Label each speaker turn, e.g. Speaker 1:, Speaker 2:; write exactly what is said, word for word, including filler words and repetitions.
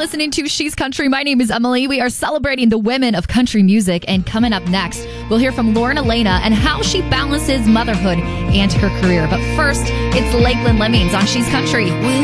Speaker 1: listening to She's Country. My name is Emily. We are celebrating the women of country music. And coming up next, we'll hear from Lauren Elena and how she balances motherhood and her career. But first, it's Lakeland Lemmings on She's Country.